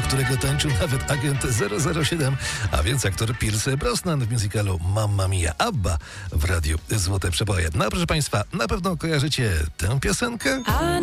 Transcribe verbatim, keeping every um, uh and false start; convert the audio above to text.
którego tańczył nawet agent zero zero siedem, a więc aktor Pierce Brosnan w musicalu Mamma Mia. ABBA w radiu Złote Przeboje. No proszę Państwa, na pewno kojarzycie tę piosenkę?